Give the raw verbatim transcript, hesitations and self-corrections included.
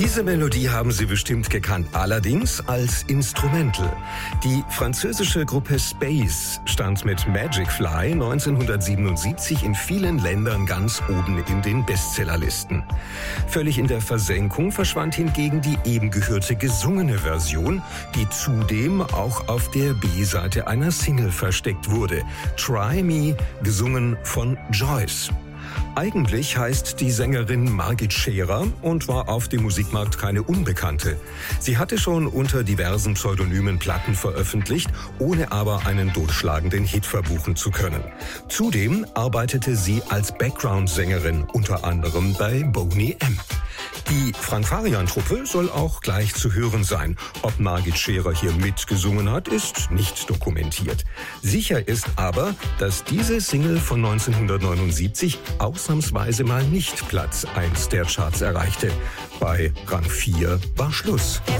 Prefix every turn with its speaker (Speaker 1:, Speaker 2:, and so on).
Speaker 1: Diese Melodie haben Sie bestimmt gekannt, allerdings als Instrumental. Die französische Gruppe Space stand mit Magic Fly neunzehnhundertsiebenundsiebzig in vielen Ländern ganz oben in den Bestsellerlisten. Völlig in der Versenkung verschwand hingegen die eben gehörte gesungene Version, die zudem auch auf der B-Seite einer Single versteckt wurde. Try Me, gesungen von Joyce. Eigentlich heißt die Sängerin Margit Scherer und war auf dem Musikmarkt keine Unbekannte. Sie hatte schon unter diversen Pseudonymen Platten veröffentlicht, ohne aber einen durchschlagenden Hit verbuchen zu können. Zudem arbeitete sie als Background-Sängerin unter anderem bei Boney M. Die Frank-Farian-Truppe soll auch gleich zu hören sein. Ob Margit Scherer hier mitgesungen hat, ist nicht dokumentiert. Sicher ist aber, dass diese Single von neunzehnhundertneunundsiebzig ausnahmsweise mal nicht Platz eins der Charts erreichte. Bei Rang vier war Schluss.